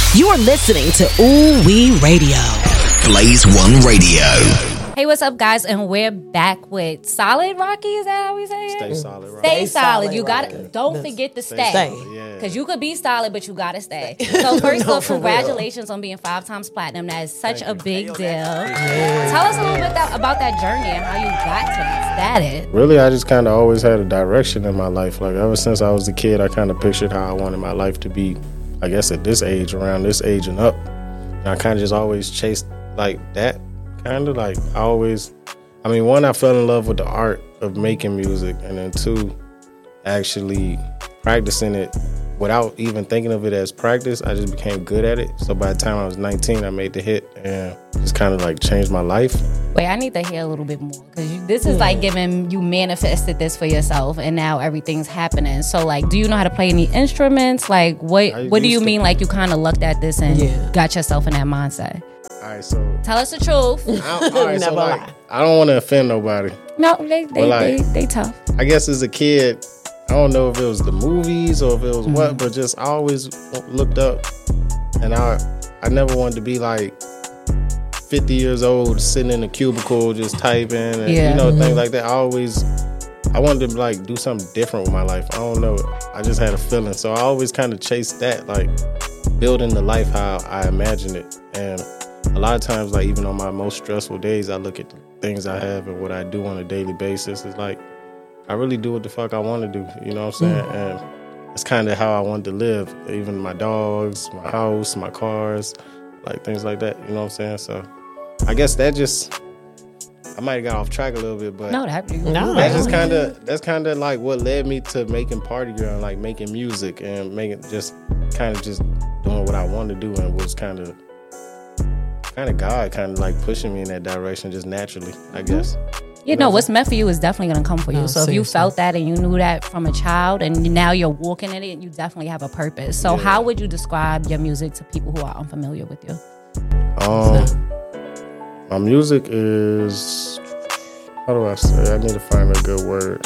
You are listening to Ooh Wee Radio. Blaze One Radio. Hey, what's up, guys? And we're back with Solid Rocky. Is that how we say it? Stay solid, Rocky. Stay solid. You gotta don't forget to stay. Because you could be solid, but you gotta stay. So first off, congratulations on being 5 times platinum. That is such a big deal. Tell us a little bit about that journey and how you got to that status. Really, I just kind of always had a direction in my life. Like ever since I was a kid, I kind of pictured how I wanted my life to be. I guess at this age, around this age and up, and I kind of just always chased like that. Kind of like one, I fell in love with the art of making music, and then 2, actually practicing it without even thinking of it as practice. I just became good at it. So by the time I was 19, I made the hit and just kind of like changed my life. Wait, I need to hear a little bit more because this is like giving you manifested this for yourself, and now everything's happening. So like, do you know how to play any instruments? Like, what do you mean? Like, you kind of looked at this and got yourself in that mindset? All right, so tell us the truth. I don't want to offend nobody. No, they tough. I guess as a kid, I don't know if it was the movies or if it was what, but just I always looked up, and I never wanted to be like 50 years old sitting in a cubicle just typing and things like that. I wanted to like do something different with my life. I don't know. I just had a feeling, so I always kind of chased that, like building the life how I imagined it. And a lot of times, like even on my most stressful days, I look at the things I have and what I do on a daily basis. It's like I really do what the fuck I want to do. You know what I'm saying? And it's kind of how I wanted to live. Even my dogs, my house, my cars, like things like that. You know what I'm saying? So I guess that just, I might have got off track a little bit, but that's kind of like what led me to making Party Girl and like making music and making just doing what I wanted to do, and was kind of God kind of like pushing me in that direction just naturally, I guess. What's meant for you is definitely going to come for you. So if you felt that and you knew that from a child and now you're walking in it, you definitely have a purpose. So how would you describe your music to people who are unfamiliar with you? My music is, how do I say? I need to find a good word.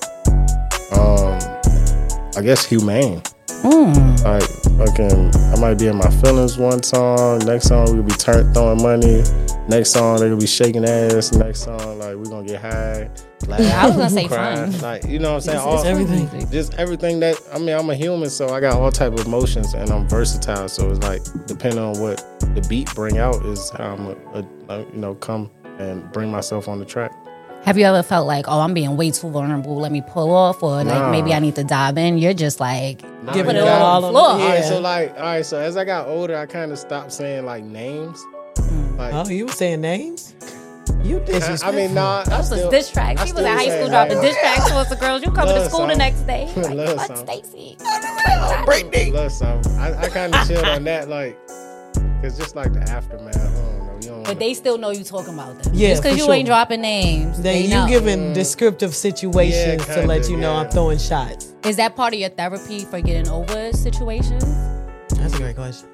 I guess humane. Like I might be in my feelings one song. Next song we could be throwing money. Next song they could be shaking ass. Next song like we gonna get high. I was gonna say fun. Like you know what I'm saying? It's everything. Just everything that I'm a human, so I got all type of emotions and I'm versatile. So it's like depending on what the beat bring out is how I'm come and bring myself on the track. Have you ever felt like, I'm being way too vulnerable, let me pull off, or like maybe I need to dive in? You're just like giving it all on the floor. All right, so as I got older, I kind of stopped saying like names. Like, you were saying names? You disrespectful. Those was diss tracks. He was in high school dropping diss tracks towards the girls. You coming to school the next day. Like, fuck Stacey. Brittany. Love something. I kind of chilled on that, like, it's just like the aftermath. I don't know. But they still know you talking about them. Yeah, just because you ain't dropping names. Then you giving descriptive situations to let you know I'm throwing shots. Is that part of your therapy for getting over situations? That's a great question.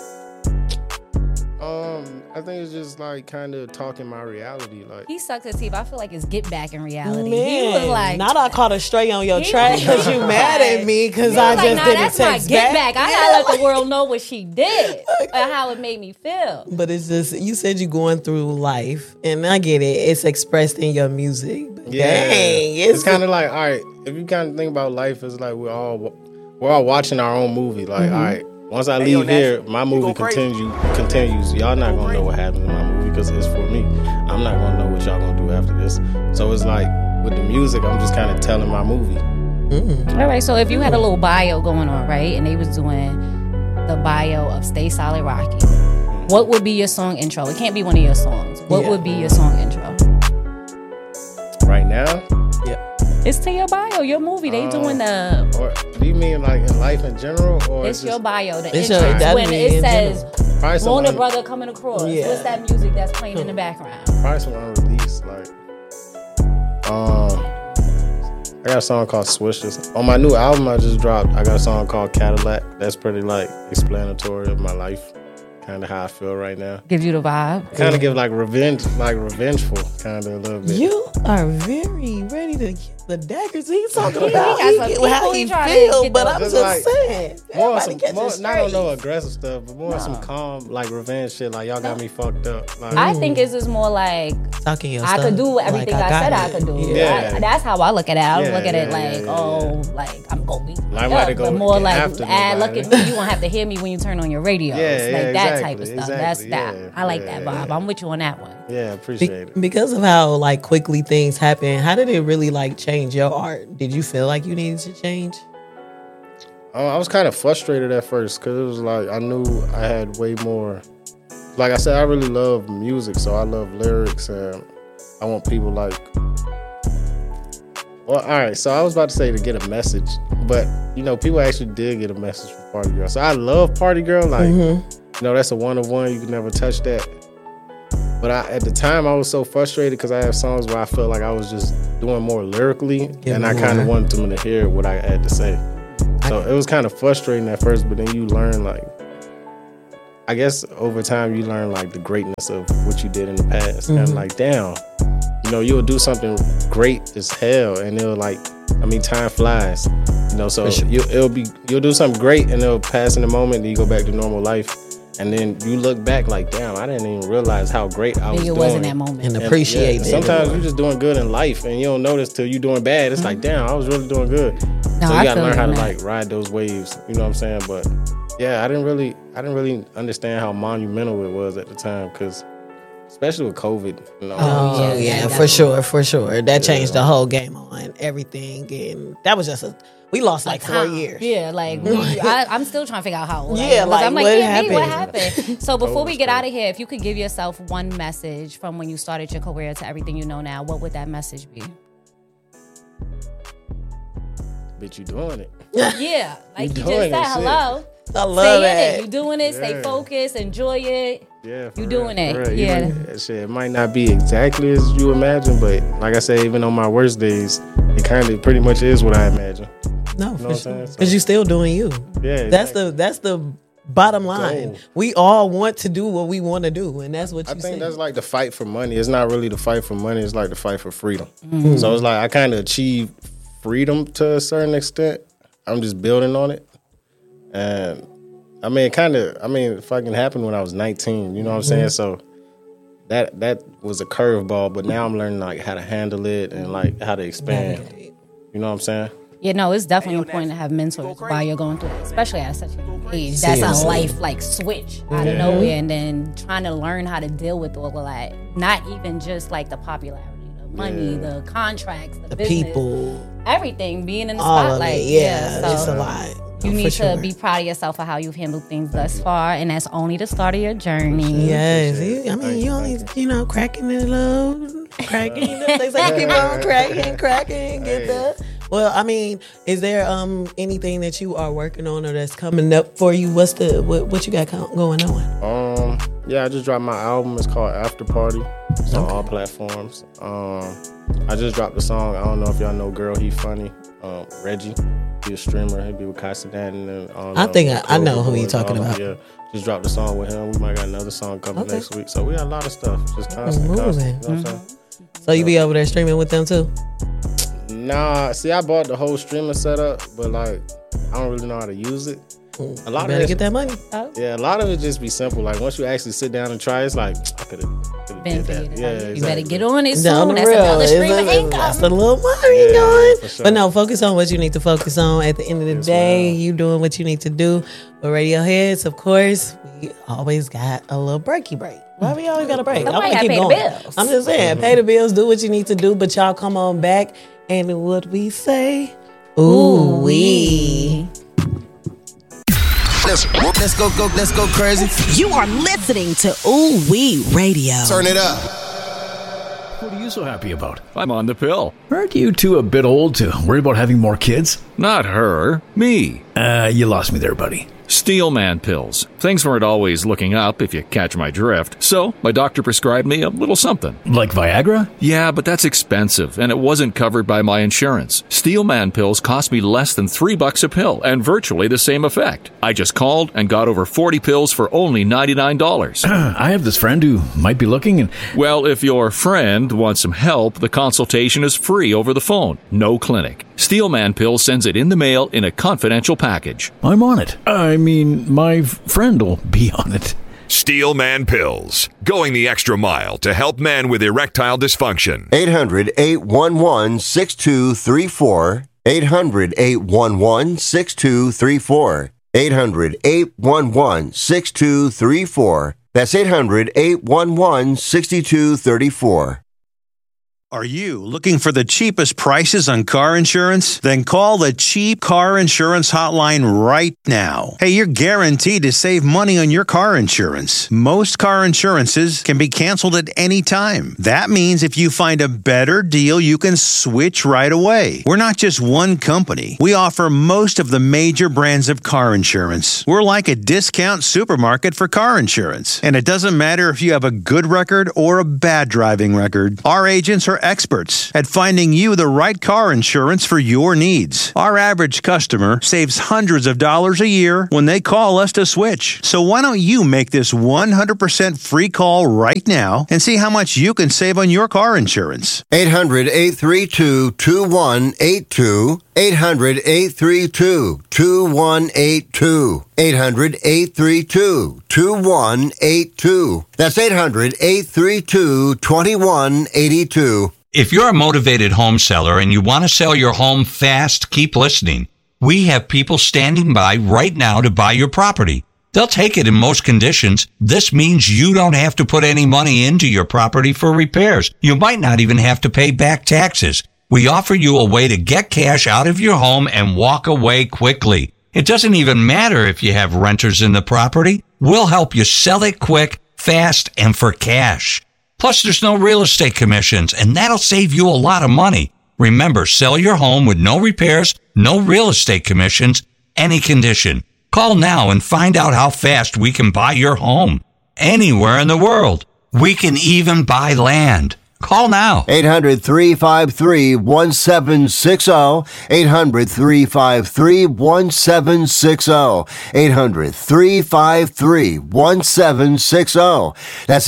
I think it's just like kind of talking my reality. Like he sucks his teeth. I feel like it's get back in reality. Man, he was like, not I caught a stray on your track because you mad at me because I just didn't that's text my get back. I gotta let the world know what she did and how it made me feel. But it's just, you said you're going through life, and I get it. It's expressed in your music. But dang, it's kind of like, all right, if you kind of think about life, it's like we're all watching our own movie. Like, all right. Once I leave here, my movie continues. Y'all not gonna know what happens in my movie because it's for me. I'm not gonna know what y'all gonna do after this. So it's like with the music, I'm just kind of telling my movie. All right. So if you had a little bio going on, right, and they was doing the bio of Stay Solid Rocky, what would be your song intro? It can't be one of your songs. What would be your song intro? Right now? It's to your bio, your movie. They doing the. Or do you mean like in life in general, or it's your bio? The it's intro when it says Warner Brother coming across. Yeah. What's that music that's playing in the background? Probably some unreleased. Like, I got a song called Swishers. On my new album I just dropped, I got a song called Cadillac. That's pretty like explanatory of my life. Kind of how I feel right now. Gives you the vibe. Kind of give like revengeful, kind of a little bit. You are very ready to the daggers he's talking He about. got some How people he he trying to feel, get but the- I'm Just just like, saying. More Everybody catching strays. I don't know aggressive stuff, but more some calm, like revenge shit. Like y'all got me fucked up. Like, I think it's just more like Talking your I stuff. could do everything Like, I got said I it. could do. Yeah. That's how I look at it. I don't Yeah, look at it yeah, like, yeah, yeah. like I'm gonna be. Like, I'm about to go but more get like, after look nobody. at me. You won't have to hear me when you turn on your radio. Yeah, like yeah, that type of exactly, stuff. That's exactly, that. yeah, I like yeah, that vibe. yeah. I'm with you on that one. yeah, appreciate it. Because of how like quickly things happen, how did it really like change your art? Did you feel like you needed to change? I was kind of frustrated at first because it was like I knew I had way more. Like I said, I really love music, so I love lyrics, and I want people like. Well, all right. So I was about to say to get a message, but you know, people actually did get a message from Party Girl. So I love Party Girl. Like, you know, that's a one of one. You can never touch that. But at the time, I was so frustrated because I have songs where I felt like I was just doing more lyrically, and I kind of wanted them to hear what I had to say. So it was kind of frustrating at first, but then you learn, like, I guess over time you learn like the greatness of what you did in the past. And I'm like, damn, you know, you'll do something great as hell, and it'll like, I mean, time flies, you know. So you'll do something great, and it'll pass in a moment, and you go back to normal life. And then you look back like, damn, I didn't even realize how great I was doing. It was in that moment. And appreciate it. Sometimes you're just doing good in life and you don't notice till you're doing bad. It's like, damn, I was really doing good. No, So I you gotta feel learn how to that. like ride those waves. You know what I'm saying? But yeah, I didn't really understand how monumental it was at the time, because especially with COVID. You know, Oh yeah, for sure. That changed the whole game on everything, and that was just we lost like 4 years. Yeah, like I'm still trying to figure out how. Yeah, like, I'm like, what yeah, me, what happened? happened? So before we get out of here, if you could give yourself one message from when you started your career to everything you know now, what would that message be? Bitch, you doing it. Yeah, like you just doing said, it, shit. hello. I love Stay in that. it. You doing it. Stay Yeah. focused. Enjoy it. Yeah, for You real, doing it. for real. Yeah. Shit, it might not be exactly as you imagine, but like I said, even on my worst days, it kind of pretty much is what I imagine. No, know for what I'm sure. saying? Because you still doing you. Yeah, That's exactly. the bottom line. Goal. We all want to do what we want to do, and that's what I you think said. that's like the fight for money. It's not really the fight for money. It's like the fight for freedom. Mm-hmm. So it's like I kind of achieved freedom to a certain extent. I'm just building on it. And I mean, it fucking happened when I was 19. You know what I'm saying? So that was a curveball, but now I'm learning like how to handle it and like how to expand. You know what I'm saying? Yeah, no, it's definitely important to have mentors while you're going through it, especially at such a young age. That's a Seriously. life like switch out of nowhere, and then trying to learn how to deal with all of that. Not even just like the popularity, the money, the contracts, the business, People, everything being in the all of spotlight. it. Yeah, so it's a lot. you For need sure. to be proud of yourself for how you've handled things thus far, and that's only the start of your journey. Yes, you only, cracking it up, cracking it up. They say keep on cracking, get that. Well, I mean, is there anything that you are working on or that's coming up for you? What you got going on? Yeah, I just dropped my album. It's called After Party. It's on all platforms. I just dropped the song. I don't know if y'all know Girl He Funny. Reggie, he a streamer. He be with Kasadan and I think I know who you're talking about. Yeah, just dropped the song with him. We might got another song coming next week. So we got a lot of stuff. Just constant. You know what I'm saying? So you be over there streaming with them too? Nah, see, I bought the whole streaming setup, but like, I don't really know how to use it. A lot Better of get that money. Yeah, a lot of it just be simple. Like once you actually sit down and try, it's like I could have Been did that. figured it Yeah, out. exactly. You better get on it Down soon. the That's road. another stream of That's income. a little money Yeah, going. for sure. But no, focus on what you need to focus on. At the end of the day, you doing what you need to do. With Radioheads, of course, we always got a little breaky break. Why we always got a break? Somebody I want gotta to keep pay the going. bills. I'm just saying, pay the bills, do what you need to do, but y'all come on back. And what we say, ooh wee. Let's go crazy. You are listening to Ooh Wee Radio. Turn it up. What are you so happy about? I'm on the pill. Aren't you two a bit old to worry about having more kids? Not her. Me. You lost me there, buddy. Steelman pills. Things weren't always looking up, if you catch my drift. So, my doctor prescribed me a little something. Like Viagra? Yeah, but that's expensive, and it wasn't covered by my insurance. Steelman pills cost me less than $3 a pill, and virtually the same effect. I just called and got over 40 pills for only $99. I have this friend who might be looking and... Well, if your friend wants some help, the consultation is free over the phone. No clinic. Steelman Pill sends it in the mail in a confidential package. I'm on it. I mean, my friend will be on it. Steelman Pills. Going the extra mile to help men with erectile dysfunction. 800-811-6234. 800-811-6234. 800-811-6234. That's 800-811-6234. Are you looking for the cheapest prices on car insurance? Then call the Cheap Car Insurance Hotline right now. Hey, you're guaranteed to save money on your car insurance. Most car insurances can be canceled at any time. That means if you find a better deal, you can switch right away. We're not just one company. We offer most of the major brands of car insurance. We're like a discount supermarket for car insurance. And it doesn't matter if you have a good record or a bad driving record. Our agents are experts at finding you the right car insurance for your needs. Our average customer saves hundreds of dollars a year when they call us to switch. So why don't you make this 100% free call right now and see how much you can save on your car insurance? 800-832-2182. 800-832-2182. 800-832-2182. That's 800-832-2182. If you're a motivated home seller and you want to sell your home fast, keep listening. We have people standing by right now to buy your property. They'll take it in most conditions. This means you don't have to put any money into your property for repairs. You might not even have to pay back taxes. We offer you a way to get cash out of your home and walk away quickly. It doesn't even matter if you have renters in the property. We'll help you sell it quick, fast, and for cash. Plus, there's no real estate commissions, and that'll save you a lot of money. Remember, sell your home with no repairs, no real estate commissions, any condition. Call now and find out how fast we can buy your home. Anywhere in the world. We can even buy land. Call now. 800-353-1760. 800-353-1760. 800-353-1760. That's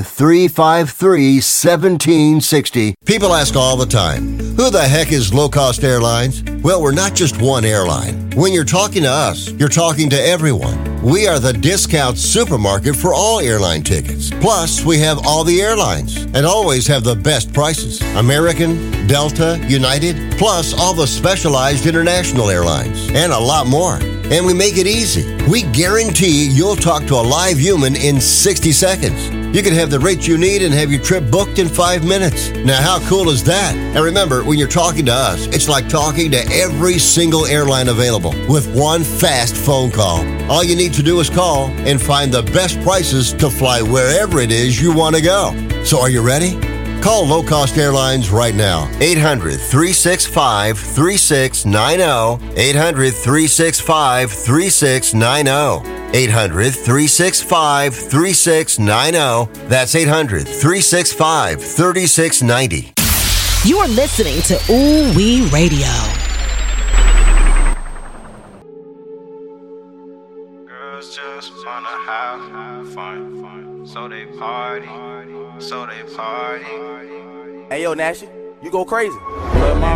800-353-1760. People ask all the time, who the heck is Low Cost Airlines? Well, we're not just one airline. When you're talking to us, you're talking to everyone. We are the discount supermarket for all airline tickets. Plus, we have all the airlines and always have the best prices. American, Delta, United, plus all the specialized international airlines and a lot more. And we make it easy. We guarantee you'll talk to a live human in 60 seconds. You can have the rate you need and have your trip booked in 5 minutes. Now, how cool is that? And remember, when you're talking to us, it's like talking to every single airline available with one fast phone call. All you need to do is call and find the best prices to fly wherever it is you want to go. So are you ready? Call Low Cost Airlines right now. 800-365-3690. 800-365-3690. 800-365-3690. That's 800-365-3690. You're listening to Ooh Wee Radio. Girls just wanna have fun, so they party, Hey yo, Nash, you go crazy.